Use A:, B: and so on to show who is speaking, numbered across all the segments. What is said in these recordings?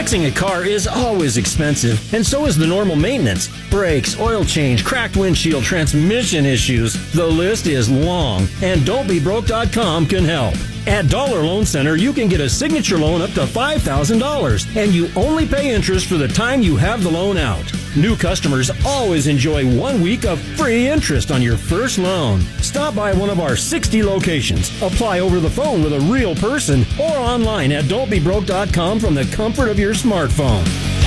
A: Fixing a car is always expensive, and so is the normal maintenance. Brakes, oil change, cracked windshield, transmission issues. The list is long, and Don'tBeBroke.com can help. At Dollar Loan Center, you can get a signature loan up to $5,000, and you only pay interest for the time you have the loan out. New customers always enjoy 1 week of free interest on your first loan. Stop by one of our 60 locations. Apply over the phone with a real person or online at Don'tBeBroke.com from the comfort of your smartphone.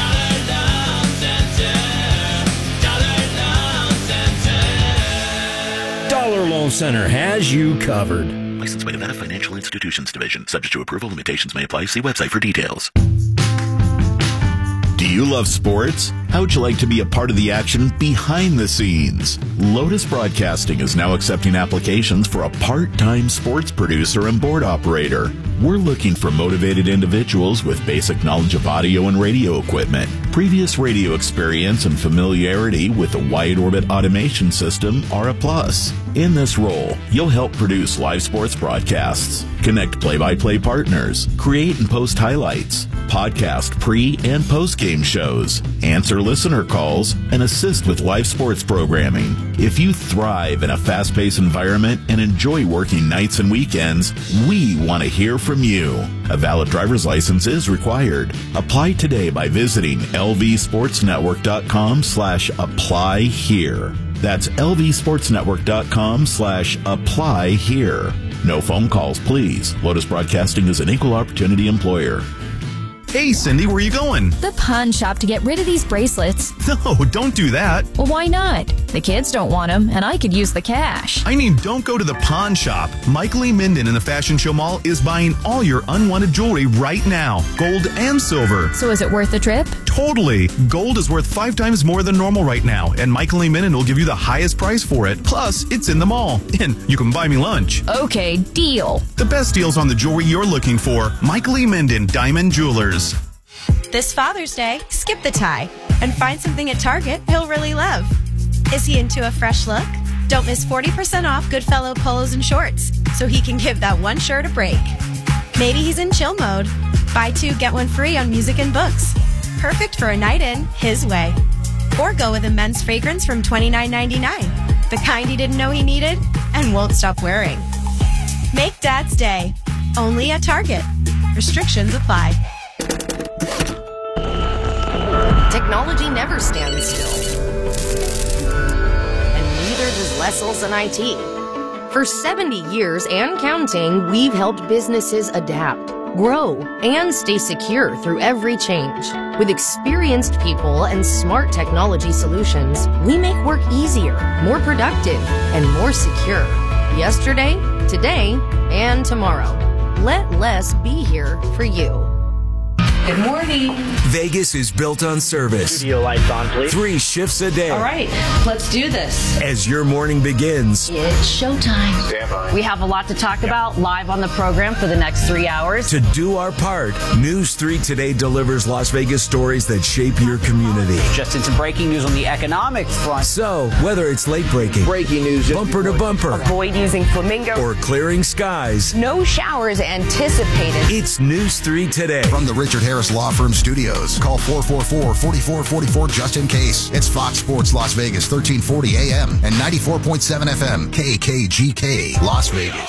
A: Dollar Loan Center has you covered.
B: Licensed by Nevada Financial Institutions Division. Subject to approval. Limitations may apply. See website for details. Do you love sports? How would you like to be a part of the action behind the scenes? Lotus Broadcasting is now accepting applications for a part-time sports producer and board operator. We're looking for motivated individuals with basic knowledge of audio and radio equipment, previous radio experience, and familiarity with the wide orbit automation system are a plus. In this role, you'll help produce live sports broadcasts, connect play-by-play partners, create and post highlights, podcast pre- and post-game shows, answer listener calls, and assist with live sports programming. If you thrive in a fast-paced environment and enjoy working nights and weekends, we want to hear from you. A valid driver's license is required. Apply today by visiting lvsportsnetwork.com/apply here. That's lvsportsnetwork.com/apply here. No phone calls, please. Lotus Broadcasting is an equal opportunity employer.
C: Hey, Cindy, where are you going?
D: The pawn shop to get rid of these bracelets.
C: No, don't do that.
D: Well, why not? The kids don't want them, and I could use the cash.
C: I mean, don't go to the pawn shop. Michael E. Minden in the Fashion Show Mall is buying all your unwanted jewelry right now. Gold and silver.
D: So is it worth the trip?
C: Totally. Gold is worth 5 times more than normal right now, and Michael E. Minden will give you the highest price for it. Plus, it's in the mall, and you can buy me lunch.
D: Okay, deal.
C: The best deals on the jewelry you're looking for. Michael E. Minden, Diamond Jewelers.
E: This Father's Day, skip the tie and find something at Target he'll really love. Is he into a fresh look? Don't miss 40% off Goodfellow polos and shorts so he can give that one shirt a break. Maybe he's in chill mode. Buy 2, get 1 free on music and books. Perfect for a night in his way. Or go with a men's fragrance from $29.99, the kind he didn't know he needed and won't stop wearing. Make Dad's Day, only at Target. Restrictions apply.
F: Technology never stands still. And neither does Lessels and IT. For 70 years and counting, we've helped businesses adapt, grow, and stay secure through every change. With experienced people and smart technology solutions, we make work easier, more productive, and more secure. Yesterday, today, and tomorrow. Let Less be here for you.
G: Good morning.
H: Vegas is built on service.
I: Studio lights on, please.
H: 3 shifts a day.
G: All right, let's do this.
H: As your morning begins,
G: It's showtime.
I: Stand by.
G: We have a lot to talk about live on the program for the next 3 hours.
H: to do our part, News 3 Today delivers Las Vegas stories that shape your community.
I: Just in some breaking news on the economic front.
H: So, whether it's late breaking,
I: Breaking news.
H: bumper to bumper,
G: Avoid using flamingo.
H: or clearing skies,
G: No showers anticipated.
H: it's News 3 Today.
J: From the Richard Harris Law Firm Studios, call 444-4444 just in case. It's Fox Sports Las Vegas, 1340 AM and 94.7 FM, KKGK, Las Vegas.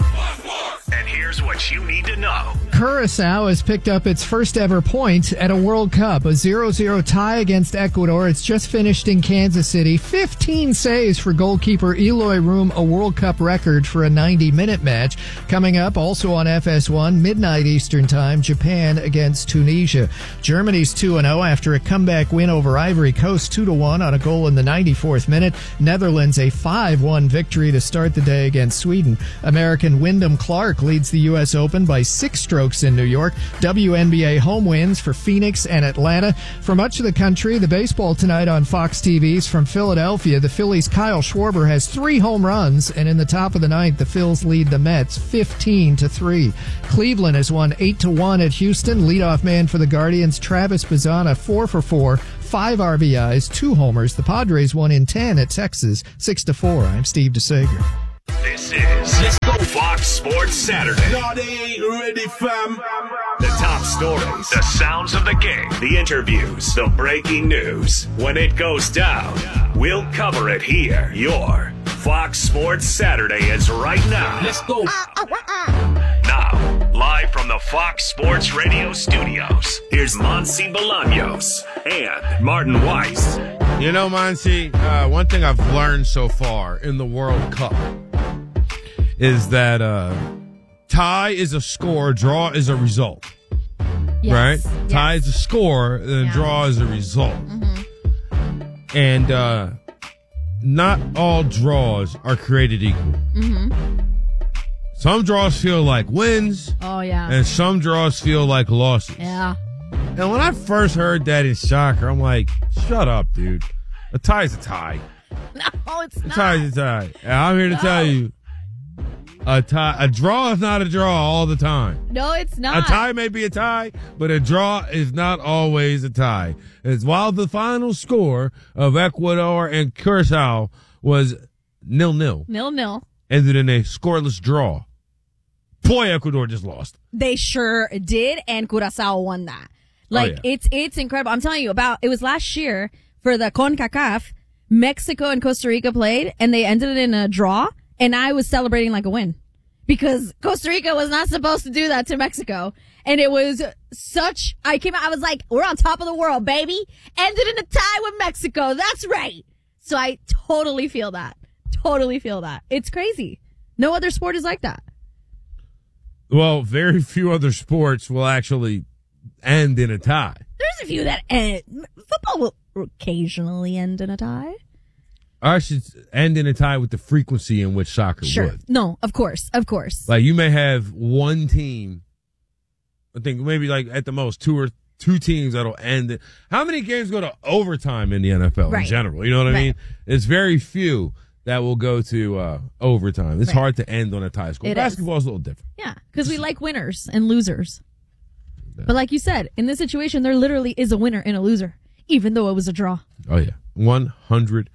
B: And here's what you need to know.
K: Curaçao has picked up its first ever point at a World Cup, a 0-0 tie against Ecuador. It's just finished in Kansas City. 15 saves for goalkeeper Eloy Room, a World Cup record for a 90-minute match. Coming up also on FS1, midnight Eastern Time, Japan against Tunisia. Germany's 2-0 after a comeback win over Ivory Coast, 2-1 on a goal in the 94th minute. Netherlands a 5-1 victory to start the day against Sweden. American Wyndham Clark leads the U.S. Open by 6 strokes in New York. WNBA home wins for Phoenix and Atlanta. For much of the country, the baseball tonight on Fox TVs from Philadelphia. The Phillies' Kyle Schwarber has 3 home runs, and in the top of the ninth, the Phils lead the Mets 15-3. Cleveland has won 8-1 at Houston. Leadoff man for the Guardians, Travis Bazzana, 4 for 4, 5 RBIs, 2 homers. The Padres won in 10 at Texas, 6-4. I'm Steve DeSager.
B: This is Cisco Fox
L: Fox Sports Saturday.
M: No, they ain't ready, fam.
L: The top stories, the sounds of the game, the interviews, the breaking news. When it goes down, we'll cover it here. Your Fox Sports Saturday is right now.
M: Let's go.
L: Now, live from the Fox Sports Radio studios, here's Monsi Bolaños and Martin Weiss.
N: You know, Monsi, one thing I've learned so far in the World Cup is that tie is a score, draw is a result. Yes, right? Yes. Tie is a score, and draw is a result. Mm-hmm. And not all draws are created equal. Mm-hmm. Some draws feel like wins.
O: Oh, yeah.
N: And some draws feel like losses.
O: Yeah.
N: And when I first heard that in soccer, I'm like, shut up, dude. A tie is a tie.
O: No, it's not.
N: A tie is a tie. And I'm here to tell you, a draw is not a draw all the time.
O: No, it's not.
N: A tie may be a tie, but a draw is not always a tie. It's while the final score of Ecuador and Curacao was 0-0.
O: 0-0.
N: Ended in a scoreless draw. Boy, Ecuador just lost.
O: They sure did, and Curacao won that. Like, it's incredible. I'm telling you it was last year for the CONCACAF. Mexico and Costa Rica played, and they ended it in a draw, and I was celebrating like a win. Because Costa Rica was not supposed to do that to Mexico. And it was I came out, I was like, we're on top of the world, baby. Ended in a tie with Mexico. That's right. So I totally feel that. Totally feel that. It's crazy. No other sport is like that.
N: Well, very few other sports will actually end in a tie.
O: There's a few that end. Football will occasionally end in a tie.
N: I should end in a tie with the frequency in which soccer would.
O: No, of course. Of course.
N: Like, you may have one team, I think maybe like at the most two teams that'll end it. How many games go to overtime in the NFL in general? You know what I mean? It's very few that will go to overtime. It's hard to end on a tie score. Basketball is a little different.
O: Yeah, because we like winners and losers. Yeah. But like you said, in this situation, there literally is a winner and a loser, even though it was a draw.
N: Oh, yeah. 100%.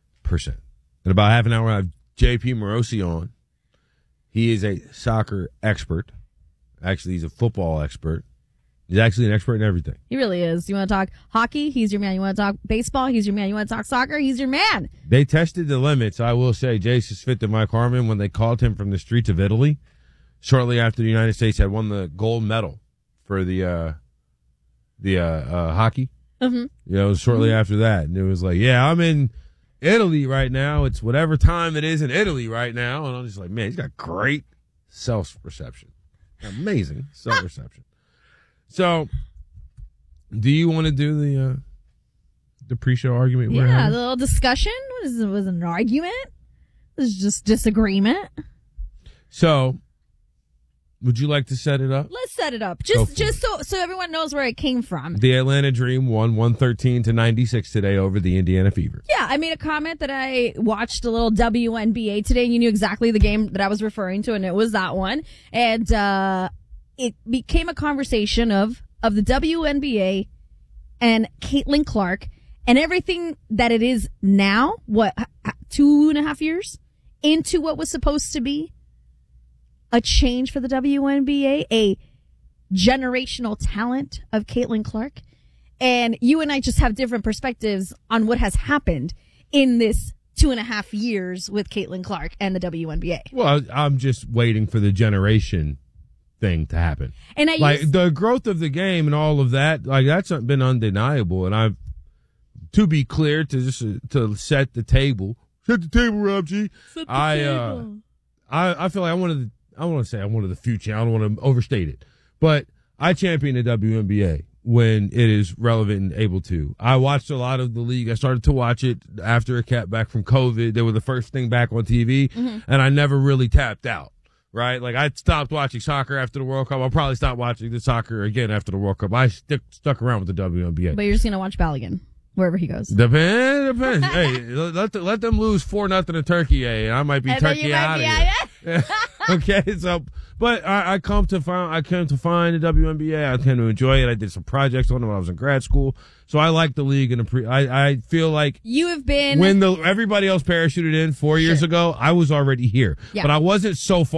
N: In about half an hour, I have JP Morosi on. He is a soccer expert. Actually, he's a football expert. He's actually an expert in everything.
O: He really is. You want to talk hockey? He's your man. You want to talk baseball? He's your man. You want to talk soccer? He's your man.
N: They tested the limits. I will say, Jason Smith and Mike Harmon, when they called him from the streets of Italy, shortly after the United States had won the gold medal for the hockey. Mm-hmm. You know, shortly after that. And it was like, yeah, I'm in Italy right now. It's whatever time it is in Italy right now. And I'm just like, man, he's got great self-perception. Amazing self-perception. So, do you want to do the pre-show argument?
O: Yeah, the little discussion. Was it an argument? It was just disagreement.
N: So, would you like to set it up?
O: Let's set it up, just so everyone knows where it came from.
N: The Atlanta Dream won 113-96 today over the Indiana Fever.
O: Yeah, I made a comment that I watched a little WNBA today, and you knew exactly the game that I was referring to, and it was that one. And it became a conversation of the WNBA and Caitlin Clark and everything that it is now, 2.5 years into what was supposed to be a change for the WNBA, a generational talent of Caitlin Clark. And you and I just have different perspectives on what has happened in this 2.5 years with Caitlin Clark and the WNBA.
N: Well, I'm just waiting for the generation thing to happen. And the growth of the game and all of that, like, that's been undeniable. And to be clear, to set the table, Rob G. I feel like I'm one of the few champions. I don't want to overstate it, but I champion the WNBA when it is relevant and able to. I watched a lot of the league. I started to watch it after it kept back from COVID. They were the first thing back on TV, and I never really tapped out. Right? Like, I stopped watching soccer after the World Cup. I'll probably stop watching the soccer again after the World Cup. I stuck around with the WNBA.
O: But you're just going to watch Balogun wherever he goes.
N: Depends. Hey, let them lose 4-0 to Turkey, and I might be Turkey out of here. Okay, so, but I come to find the WNBA. I tend to enjoy it. I did some projects on it when I was in grad school. So I like the league, and I feel like
O: you have been
N: when everybody else parachuted in 4 years ago. I was already here, but I wasn't so far